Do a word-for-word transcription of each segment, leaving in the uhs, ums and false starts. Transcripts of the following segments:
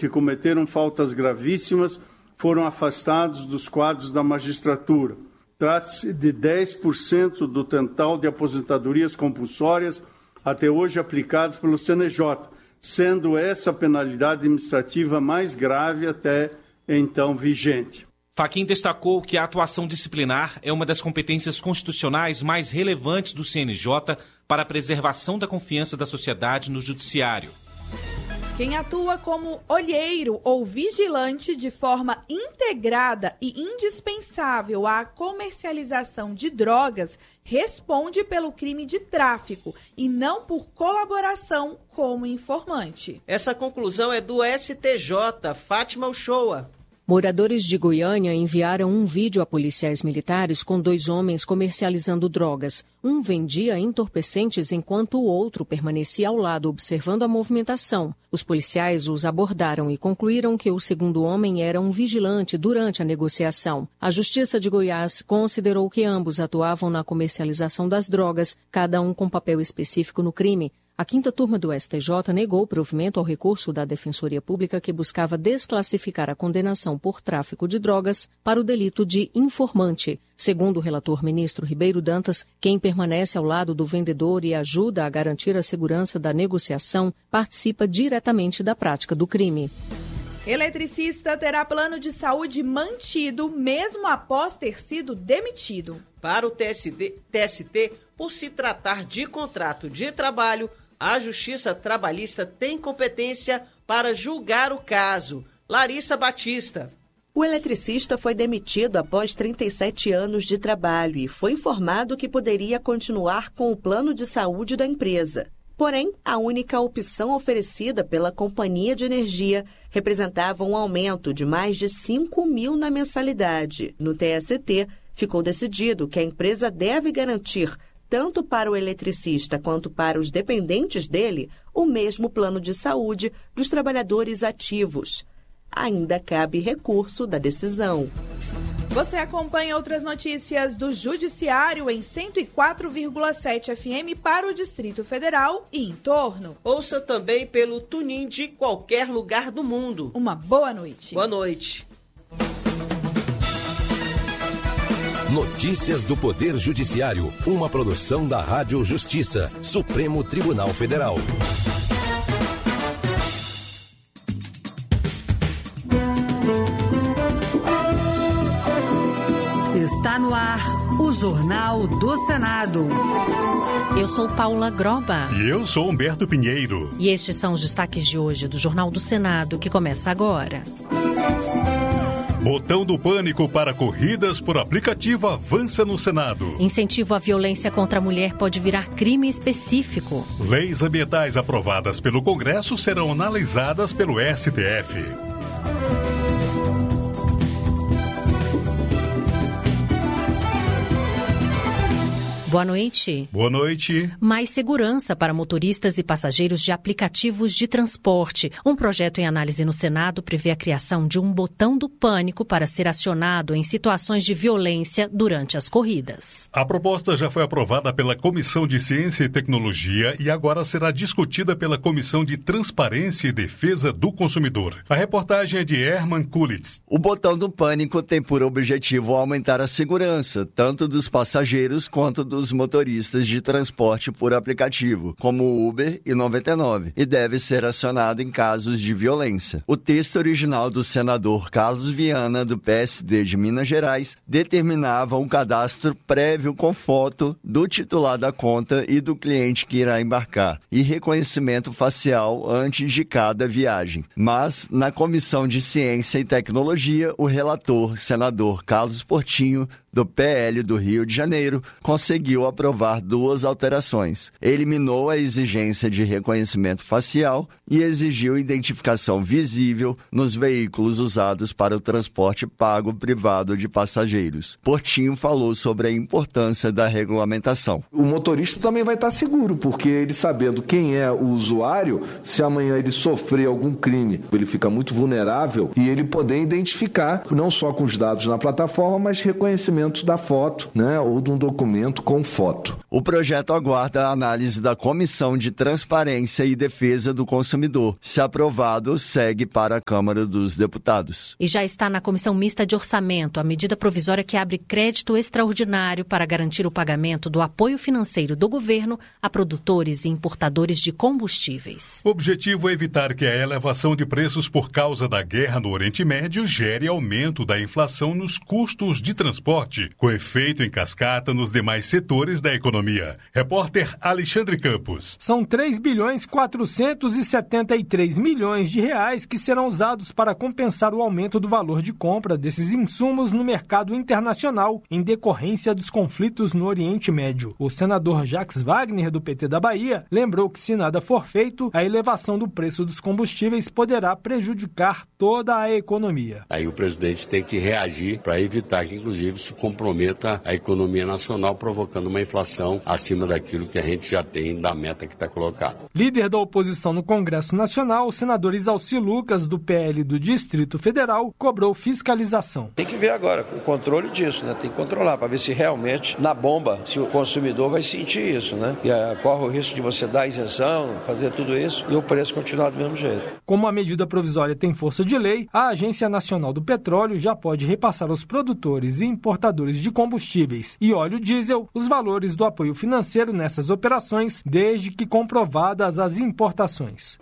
que cometeram faltas gravíssimas foram afastados dos quadros da magistratura. Trata-se de dez por cento do total de aposentadorias compulsórias até hoje aplicadas pelo C N J, sendo essa a penalidade administrativa mais grave até então vigente. Fachin destacou que a atuação disciplinar é uma das competências constitucionais mais relevantes do C N J para a preservação da confiança da sociedade no judiciário. Quem atua como olheiro ou vigilante de forma integrada e indispensável à comercialização de drogas responde pelo crime de tráfico e não por colaboração como informante. Essa conclusão é do S T J, Fátima Uchoa. Moradores de Goiânia enviaram um vídeo a policiais militares com dois homens comercializando drogas. Um vendia entorpecentes enquanto o outro permanecia ao lado observando a movimentação. Os policiais os abordaram e concluíram que o segundo homem era um vigilante durante a negociação. A Justiça de Goiás considerou que ambos atuavam na comercialização das drogas, cada um com papel específico no crime. A quinta turma do S T J negou o provimento ao recurso da Defensoria Pública que buscava desclassificar a condenação por tráfico de drogas para o delito de informante. Segundo o relator ministro Ribeiro Dantas, quem permanece ao lado do vendedor e ajuda a garantir a segurança da negociação participa diretamente da prática do crime. Eletricista terá plano de saúde mantido mesmo após ter sido demitido. Para o T S T, por se tratar de contrato de trabalho, a Justiça Trabalhista tem competência para julgar o caso. Larissa Batista. O eletricista foi demitido após trinta e sete anos de trabalho e foi informado que poderia continuar com o plano de saúde da empresa. Porém, a única opção oferecida pela companhia de energia representava um aumento de mais de cinco mil na mensalidade. No T S T, ficou decidido que a empresa deve garantir, tanto para o eletricista quanto para os dependentes dele, o mesmo plano de saúde dos trabalhadores ativos. Ainda cabe recurso da decisão. Você acompanha outras notícias do Judiciário em cento e quatro vírgula sete F M para o Distrito Federal e em torno. Ouça também pelo TuneIn de qualquer lugar do mundo. Uma boa noite. Boa noite. Notícias do Poder Judiciário, uma produção da Rádio Justiça, Supremo Tribunal Federal. Está no ar o Jornal do Senado. Eu sou Paula Groba. E eu sou Humberto Pinheiro. E estes são os destaques de hoje do Jornal do Senado, que começa agora. Botão do pânico para corridas por aplicativo avança no Senado. Incentivo à violência contra a mulher pode virar crime específico. Leis ambientais aprovadas pelo Congresso serão analisadas pelo S T F. Boa noite. Boa noite. Mais segurança para motoristas e passageiros de aplicativos de transporte. Um projeto em análise no Senado prevê a criação de um botão do pânico para ser acionado em situações de violência durante as corridas. A proposta já foi aprovada pela Comissão de Ciência e Tecnologia e agora será discutida pela Comissão de Transparência e Defesa do Consumidor. A reportagem é de Herman Kulitz. O botão do pânico tem por objetivo aumentar a segurança, tanto dos passageiros quanto dos motoristas de transporte por aplicativo, como o Uber e noventa e nove, e deve ser acionado em casos de violência. O texto original do senador Carlos Viana, do P S D de Minas Gerais, determinava um cadastro prévio com foto do titular da conta e do cliente que irá embarcar, e reconhecimento facial antes de cada viagem. Mas, na Comissão de Ciência e Tecnologia, o relator, senador Carlos Portinho, do P L do Rio de Janeiro, conseguiu aprovar duas alterações. Eliminou a exigência de reconhecimento facial e exigiu identificação visível nos veículos usados para o transporte pago privado de passageiros. Portinho falou sobre a importância da regulamentação. O motorista também vai estar seguro, porque ele sabendo quem é o usuário, se amanhã ele sofrer algum crime, ele fica muito vulnerável e ele poder identificar, não só com os dados na plataforma, mas reconhecimento documento da foto, né, ou de um documento com foto. O projeto aguarda a análise da Comissão de Transparência e Defesa do Consumidor. Se aprovado, segue para a Câmara dos Deputados. E já está na Comissão Mista de Orçamento a medida provisória que abre crédito extraordinário para garantir o pagamento do apoio financeiro do governo a produtores e importadores de combustíveis. O objetivo é evitar que a elevação de preços por causa da guerra no Oriente Médio gere aumento da inflação nos custos de transporte, com efeito em cascata nos demais setores da economia. Repórter Alexandre Campos. São três bilhões quatrocentos e setenta e três milhões de reais que serão usados para compensar o aumento do valor de compra desses insumos no mercado internacional em decorrência dos conflitos no Oriente Médio. O senador Jacques Wagner, do P T da Bahia, lembrou que se nada for feito, a elevação do preço dos combustíveis poderá prejudicar toda a economia. Aí o presidente tem que reagir para evitar que, inclusive, se comprometa a economia nacional, provocando uma inflação acima daquilo que a gente já tem da meta que está colocada. Líder da oposição no Congresso Nacional, o senador Isalci Lucas, do P L do Distrito Federal, cobrou fiscalização. Tem que ver agora o controle disso, né? Tem que controlar para ver se realmente na bomba, se o consumidor vai sentir isso, né? E uh, corre o risco de você dar isenção, fazer tudo isso e o preço continuar do mesmo jeito. Como a medida provisória tem força de lei, a Agência Nacional do Petróleo já pode repassar aos produtores e importadores de combustíveis e óleo diesel os valores do apoio financeiro nessas operações, desde que comprovadas as importações.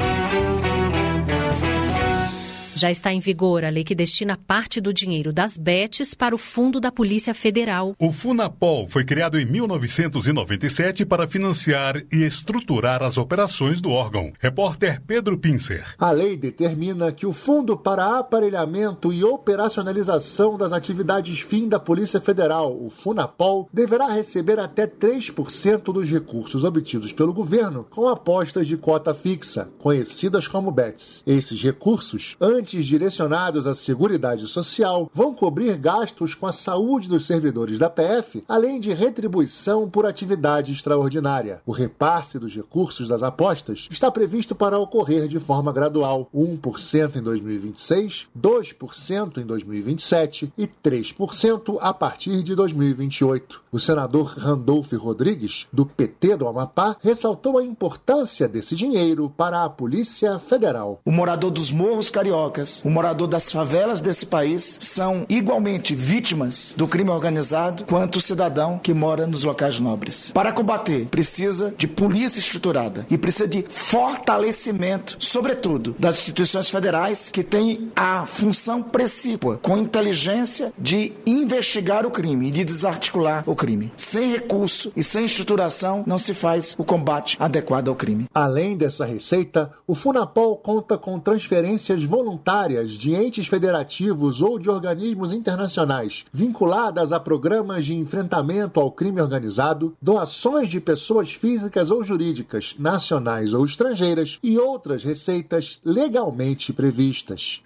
Já está em vigor a lei que destina parte do dinheiro das betes para o Fundo da Polícia Federal. O Funapol foi criado em mil novecentos e noventa e sete para financiar e estruturar as operações do órgão. Repórter Pedro Pincer. A lei determina que o Fundo para Aparelhamento e Operacionalização das Atividades Fim da Polícia Federal, o Funapol, deverá receber até três por cento dos recursos obtidos pelo governo com apostas de cota fixa, conhecidas como betes. Esses recursos, antes direcionados à Seguridade Social, vão cobrir gastos com a saúde dos servidores da P F, além de retribuição por atividade extraordinária. O repasse dos recursos das apostas está previsto para ocorrer de forma gradual, um por cento em dois mil e vinte e seis, dois por cento em dois mil e vinte e sete e três por cento a partir de dois mil e vinte e oito. O senador Randolfo Rodrigues, do P T do Amapá, ressaltou a importância desse dinheiro para a Polícia Federal. O morador dos morros cariocas, o morador das favelas desse país são igualmente vítimas do crime organizado quanto o cidadão que mora nos locais nobres. Para combater, precisa de polícia estruturada e precisa de fortalecimento, sobretudo, das instituições federais que têm a função precípua, com inteligência, de investigar o crime e de desarticular o crime. Sem recurso e sem estruturação não se faz o combate adequado ao crime. Além dessa receita, o Funapol conta com transferências voluntárias de entes federativos ou de organismos internacionais vinculadas a programas de enfrentamento ao crime organizado, doações de pessoas físicas ou jurídicas, nacionais ou estrangeiras e outras receitas legalmente previstas.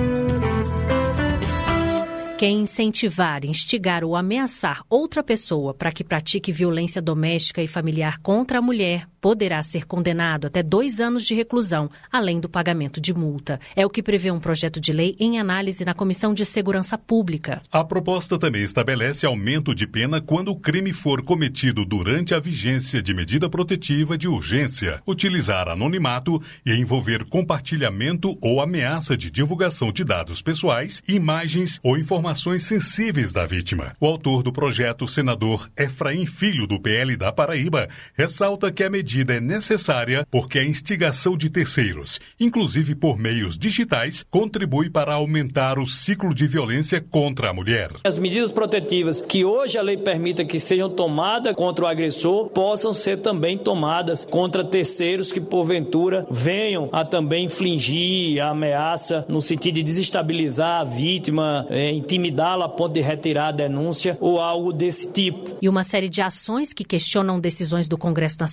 Quem incentivar, instigar ou ameaçar outra pessoa para que pratique violência doméstica e familiar contra a mulher poderá ser condenado até dois anos de reclusão, além do pagamento de multa. É o que prevê um projeto de lei em análise na Comissão de Segurança Pública. A proposta também estabelece aumento de pena quando o crime for cometido durante a vigência de medida protetiva de urgência, utilizar anonimato e envolver compartilhamento ou ameaça de divulgação de dados pessoais, imagens ou informações sensíveis da vítima. O autor do projeto, o senador Efraim Filho, do P L da Paraíba, ressalta que a medida é necessária porque a instigação de terceiros, inclusive por meios digitais, contribui para aumentar o ciclo de violência contra a mulher. As medidas protetivas que hoje a lei permita que sejam tomadas contra o agressor possam ser também tomadas contra terceiros que porventura venham a também infligir a ameaça no sentido de desestabilizar a vítima, é, intimidá-la a ponto de retirar a denúncia ou algo desse tipo. E uma série de ações que questionam decisões do Congresso Nacional com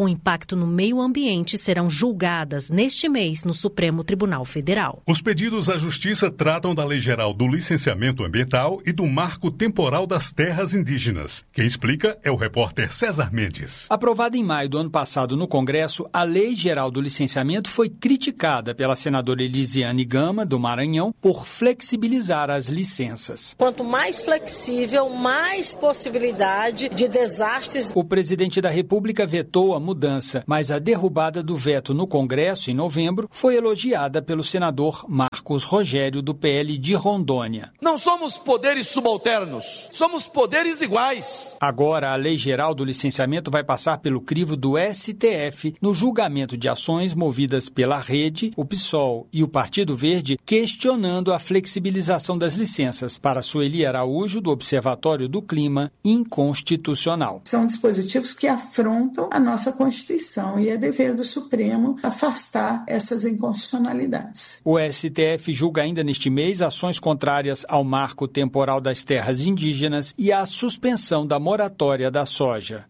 com impacto no meio ambiente serão julgadas neste mês no Supremo Tribunal Federal. Os pedidos à Justiça tratam da Lei Geral do Licenciamento Ambiental e do Marco Temporal das Terras Indígenas. Quem explica é o repórter César Mendes. Aprovada em maio do ano passado no Congresso, a Lei Geral do Licenciamento foi criticada pela senadora Elisiane Gama, do Maranhão, por flexibilizar as licenças. Quanto mais flexível, mais possibilidade de desastres. O presidente da República vetou a mudança, mas a derrubada do veto no Congresso em novembro foi elogiada pelo senador Marcos Rogério, do P L de Rondônia. Não somos poderes subalternos, somos poderes iguais. Agora, a Lei Geral do Licenciamento vai passar pelo crivo do S T F no julgamento de ações movidas pela Rede, o PSOL e o Partido Verde, questionando a flexibilização das licenças. Para Sueli Araújo, do Observatório do Clima, inconstitucional. São dispositivos que afrontam a nossa Constituição e é dever do Supremo afastar essas inconstitucionalidades. O S T F julga ainda neste mês ações contrárias ao Marco Temporal das Terras Indígenas e à suspensão da moratória da soja.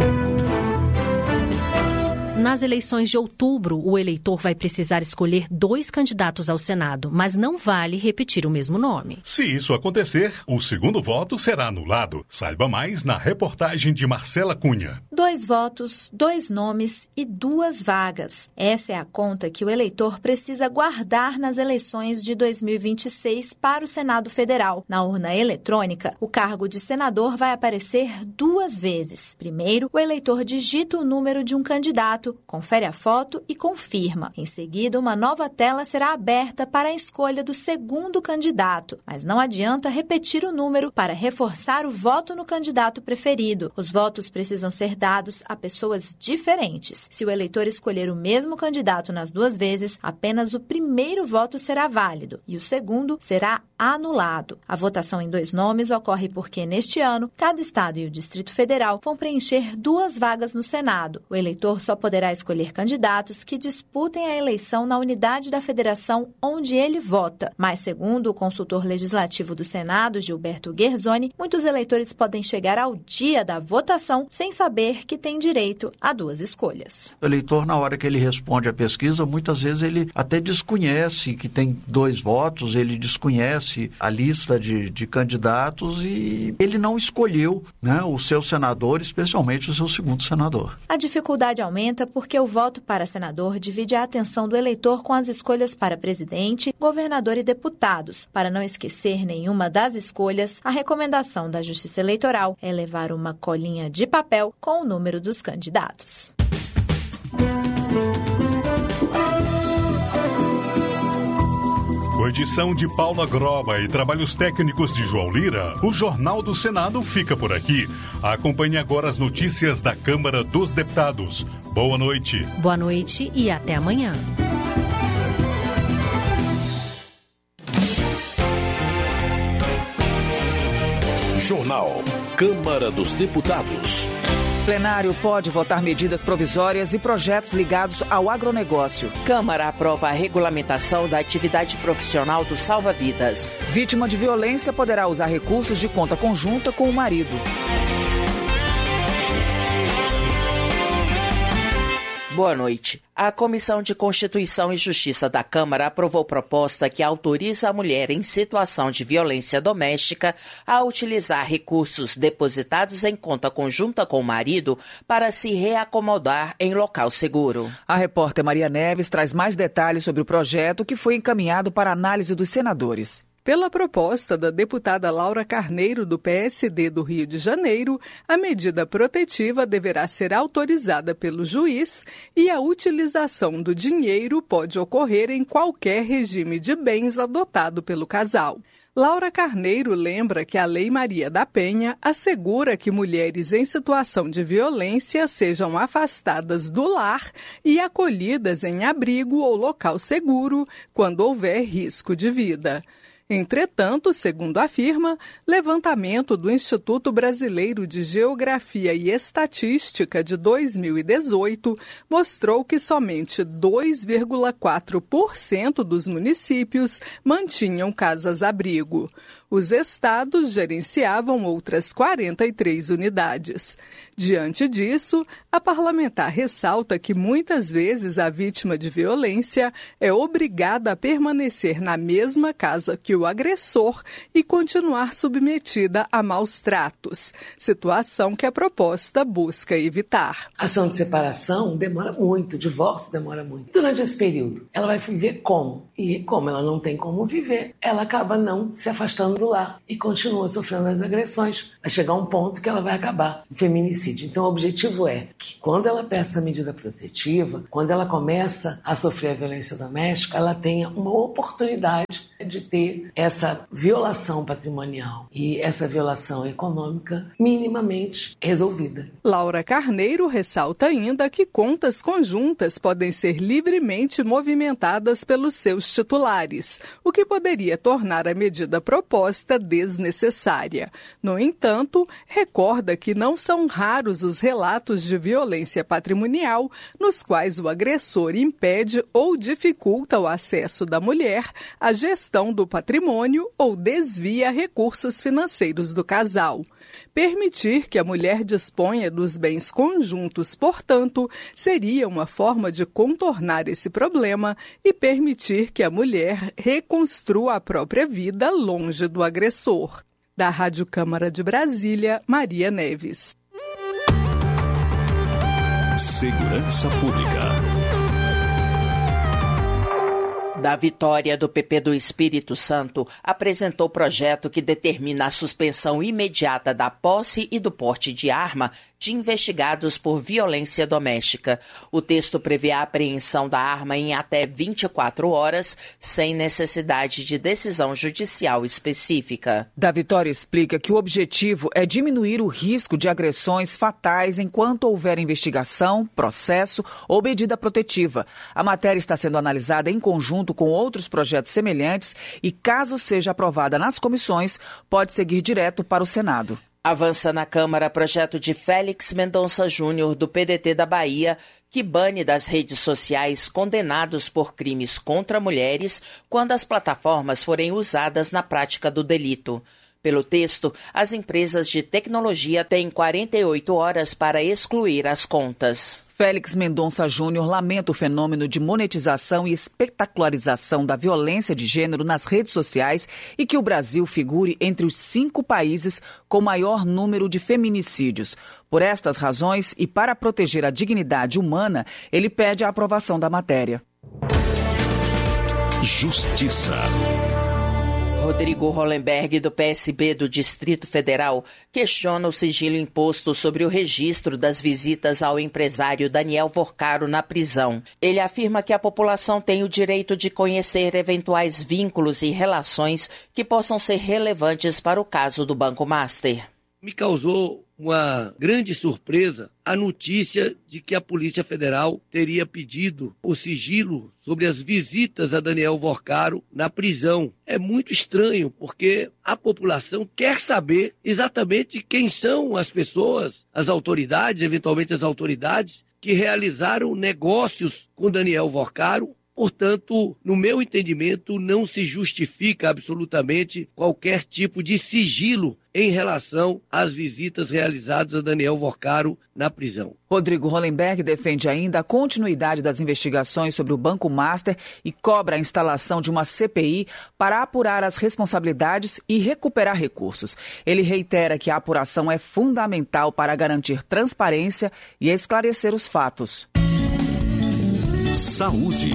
Nas eleições de outubro, o eleitor vai precisar escolher dois candidatos ao Senado, mas não vale repetir o mesmo nome. Se isso acontecer, o segundo voto será anulado. Saiba mais na reportagem de Marcela Cunha. Dois votos, dois nomes e duas vagas. Essa é a conta que o eleitor precisa guardar nas eleições de dois mil e vinte e seis para o Senado Federal. Na urna eletrônica, o cargo de senador vai aparecer duas vezes. Primeiro, o eleitor digita o número de um candidato, confere a foto e confirma. Em seguida, uma nova tela será aberta para a escolha do segundo candidato, mas não adianta repetir o número para reforçar o voto no candidato preferido. Os votos precisam ser dados a pessoas diferentes. Se o eleitor escolher o mesmo candidato nas duas vezes, apenas o primeiro voto será válido e o segundo será anulado. A votação em dois nomes ocorre porque, neste ano, cada estado e o Distrito Federal vão preencher duas vagas no Senado. O eleitor só poderá escolher candidatos que disputem a eleição na unidade da federação onde ele vota. Mas, segundo o consultor legislativo do Senado, Gilberto Guerzoni, muitos eleitores podem chegar ao dia da votação sem saber que tem direito a duas escolhas. O eleitor, na hora que ele responde à pesquisa, muitas vezes ele até desconhece que tem dois votos, ele desconhece a lista de, de candidatos e ele não escolheu, né, o seu senador, especialmente o seu segundo senador. A dificuldade aumenta porque o voto para senador divide a atenção do eleitor com as escolhas para presidente, governador e deputados. Para não esquecer nenhuma das escolhas, a recomendação da Justiça Eleitoral é levar uma colinha de papel com o número dos candidatos. Com edição de Paula Groba e trabalhos técnicos de João Lira, o Jornal do Senado fica por aqui. Acompanhe agora as notícias da Câmara dos Deputados. Boa noite. Boa noite e até amanhã. Jornal Câmara dos Deputados. O plenário pode votar medidas provisórias e projetos ligados ao agronegócio. Câmara aprova a regulamentação da atividade profissional do salva-vidas. Vítima de violência poderá usar recursos de conta conjunta com o marido. Boa noite. A Comissão de Constituição e Justiça da Câmara aprovou proposta que autoriza a mulher em situação de violência doméstica a utilizar recursos depositados em conta conjunta com o marido para se reacomodar em local seguro. A repórter Maria Neves traz mais detalhes sobre o projeto que foi encaminhado para análise dos senadores. Pela proposta da deputada Laura Carneiro, do P S D do Rio de Janeiro, a medida protetiva deverá ser autorizada pelo juiz e a utilização do dinheiro pode ocorrer em qualquer regime de bens adotado pelo casal. Laura Carneiro lembra que a Lei Maria da Penha assegura que mulheres em situação de violência sejam afastadas do lar e acolhidas em abrigo ou local seguro quando houver risco de vida. Entretanto, segundo afirma, levantamento do Instituto Brasileiro de Geografia e Estatística de dois mil e dezoito mostrou que somente dois vírgula quatro por cento dos municípios mantinham casas-abrigo. Os estados gerenciavam outras quarenta e três unidades. Diante disso, a parlamentar ressalta que muitas vezes a vítima de violência é obrigada a permanecer na mesma casa que o agressor e continuar submetida a maus tratos, situação que a proposta busca evitar. A ação de separação demora muito, o divórcio demora muito. Durante esse período, ela vai viver como? E como ela não tem como viver, ela acaba não se afastando do lar e continua sofrendo as agressões. Vai chegar um ponto que ela vai acabar o feminicídio. Então o objetivo é que quando ela peça a medida protetiva, quando ela começa a sofrer a violência doméstica, ela tenha uma oportunidade de ter essa violação patrimonial e essa violação econômica minimamente resolvida. Laura Carneiro ressalta ainda que contas conjuntas podem ser livremente movimentadas pelos seus titulares, o que poderia tornar a medida proposta desnecessária. No entanto, recorda que não são raros os relatos de violência patrimonial nos quais o agressor impede ou dificulta o acesso da mulher à gestão do patrimônio ou desvia recursos financeiros do casal. Permitir que a mulher disponha dos bens conjuntos, portanto, seria uma forma de contornar esse problema e permitir que a mulher reconstrua a própria vida longe do agressor. Da Rádio Câmara de Brasília, Maria Neves. Segurança Pública. Da Vitória do P P do Espírito Santo apresentou projeto que determina a suspensão imediata da posse e do porte de arma de investigados por violência doméstica. O texto prevê a apreensão da arma em até vinte e quatro horas, sem necessidade de decisão judicial específica. Da Vitória explica que o objetivo é diminuir o risco de agressões fatais enquanto houver investigação, processo ou medida protetiva. A matéria está sendo analisada em conjunto com outros projetos semelhantes e, caso seja aprovada nas comissões, pode seguir direto para o Senado. Avança na Câmara projeto de Félix Mendonça Júnior, do P D T da Bahia, que bane das redes sociais condenados por crimes contra mulheres quando as plataformas forem usadas na prática do delito. Pelo texto, as empresas de tecnologia têm quarenta e oito horas para excluir as contas. Félix Mendonça Júnior lamenta o fenômeno de monetização e espetacularização da violência de gênero nas redes sociais e que o Brasil figure entre os cinco países com maior número de feminicídios. Por estas razões e para proteger a dignidade humana, ele pede a aprovação da matéria. Justiça. Rodrigo Hollenberg, do P S B do Distrito Federal, questiona o sigilo imposto sobre o registro das visitas ao empresário Daniel Vorcaro na prisão. Ele afirma que a população tem o direito de conhecer eventuais vínculos e relações que possam ser relevantes para o caso do Banco Master. Me causou uma grande surpresa a notícia de que a Polícia Federal teria pedido o sigilo sobre as visitas a Daniel Vorcaro na prisão. É muito estranho, porque a população quer saber exatamente quem são as pessoas, as autoridades, eventualmente as autoridades, que realizaram negócios com Daniel Vorcaro. Portanto, no meu entendimento, não se justifica absolutamente qualquer tipo de sigilo em relação às visitas realizadas a Daniel Vorcaro na prisão. Rodrigo Hollenberg defende ainda a continuidade das investigações sobre o Banco Master e cobra a instalação de uma C P I para apurar as responsabilidades e recuperar recursos. Ele reitera que a apuração é fundamental para garantir transparência e esclarecer os fatos. Saúde.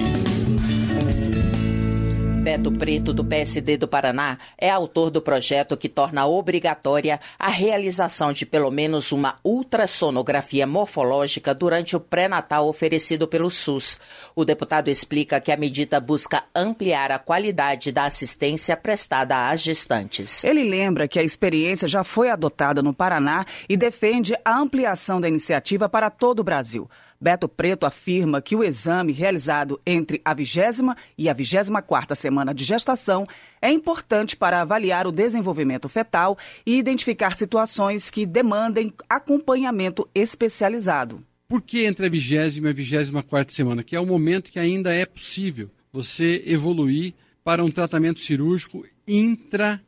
Beto Preto, do P S D do Paraná, é autor do projeto que torna obrigatória a realização de pelo menos uma ultrassonografia morfológica durante o pré-natal oferecido pelo SUS. O deputado explica que a medida busca ampliar a qualidade da assistência prestada às gestantes. Ele lembra que a experiência já foi adotada no Paraná e defende a ampliação da iniciativa para todo o Brasil. Beto Preto afirma que o exame realizado entre a vigésima e a vigésima quarta semana de gestação é importante para avaliar o desenvolvimento fetal e identificar situações que demandem acompanhamento especializado. Por que entre a vigésima e a vigésima quarta semana? Que é o momento que ainda é possível você evoluir para um tratamento cirúrgico intra